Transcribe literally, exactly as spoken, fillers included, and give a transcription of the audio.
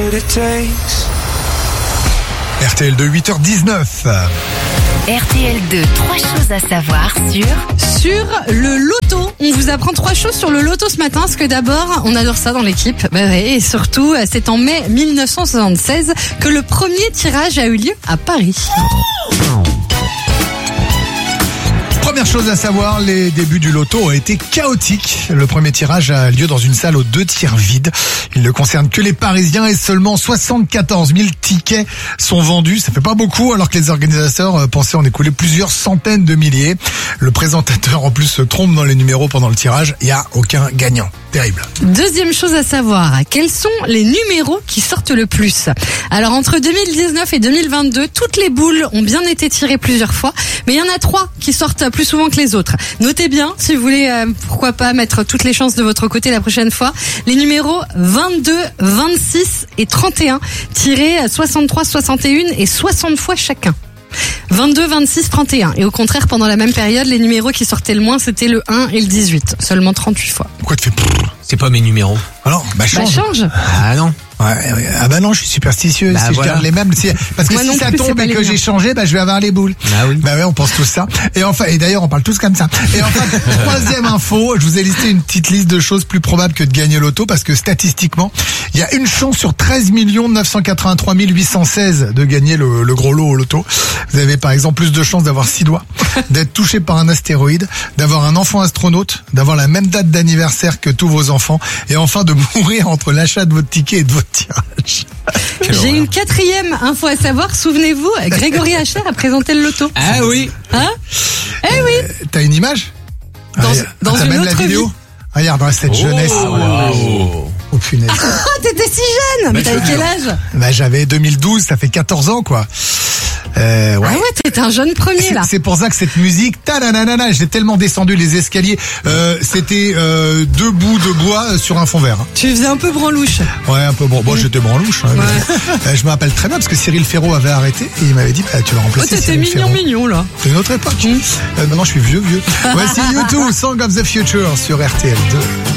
R T L deux, huit heures dix-neuf. R T L deux, trois choses à savoir sur... Sur le loto. On vous apprend trois choses sur le loto ce matin, parce que d'abord, on adore ça dans l'équipe. Bah ouais, et surtout, c'est en mai mille neuf cent soixante-seize que le premier tirage a eu lieu à Paris. Première chose à savoir, les débuts du loto ont été chaotiques. Le premier tirage a lieu dans une salle aux deux tiers vide. Il ne concerne que les Parisiens et seulement soixante-quatorze mille tickets sont vendus. Ça fait pas beaucoup alors que les organisateurs pensaient en écouler plusieurs centaines de milliers. Le présentateur en plus se trompe dans les numéros pendant le tirage. Il n'y a aucun gagnant. Terrible. Deuxième chose à savoir, quels sont les numéros qui sortent le plus? Alors entre deux mille dix-neuf et deux mille vingt-deux, toutes les boules ont bien été tirées plusieurs fois, mais il y en a trois qui sortent plus souvent que les autres. Notez bien, si vous voulez, euh, pourquoi pas mettre toutes les chances de votre côté la prochaine fois, les numéros vingt-deux, vingt-six et trente et un, tirés soixante-trois, soixante et un et soixante fois chacun. vingt-deux, vingt-six, trente et un. Et au contraire, pendant la même période, les numéros qui sortaient le moins, c'était le un et le dix-huit. Seulement trente-huit fois. Pourquoi tu fais... C'est pas mes numéros. Alors, bah change. Bah change. Ah non. Ouais, ouais. Ah bah non, je suis supersticieux. Bah si voilà. je garde les mêmes, si... parce que Moi si non ça plus, c'est tombe pas et les que miens. j'ai changé, bah je vais avoir les boules. Bah oui. Bah ouais, on pense tous ça. Et enfin, et d'ailleurs, on parle tous comme ça. Et enfin, troisième info, je vous ai listé une petite liste de choses plus probables que de gagner l'auto, parce que statistiquement, il y a une chance sur treize millions neuf cent quatre-vingt-trois mille huit cent seize de gagner le, le gros lot au loto. Vous avez par exemple plus de chances d'avoir six doigts, d'être touché par un astéroïde, d'avoir un enfant astronaute, d'avoir la même date d'anniversaire que tous vos enfants, et enfin de mourir entre l'achat de votre ticket et de votre tirage. J'ai une quatrième info à savoir. Souvenez-vous, Grégory Hacher a présenté le loto. Ah oui. Hein? Eh oui. Euh, T'as une image? Dans- Ah, dans t'as une même la autre vidéo? vie. Regarde, dans cette jeunesse. Wow. Oh punaise. Oh, t'étais si jeune. Mais t'avais quel âge? Bah, j'avais deux mille douze, ça fait quatorze ans, quoi. Euh, ouais. Ah ouais, t'étais un jeune premier C'est- là. C'est pour ça que cette musique, ta-da-na-na-na, j'ai tellement descendu les escaliers, euh, c'était euh, deux bouts de bois sur un fond vert. Tu faisais un peu branlouche. Ouais, un peu bon. Bon, j'étais branlouche. Hein, mais, euh, je me rappelle très bien parce que Cyril Ferraud avait arrêté et il m'avait dit, bah, tu vas Oh, remplacer t'étais Cyril mignon, Ferraud. mignon là. C'est une autre époque. Euh, maintenant, je suis vieux, vieux. Voici YouTube, Song of the Future sur R T L deux.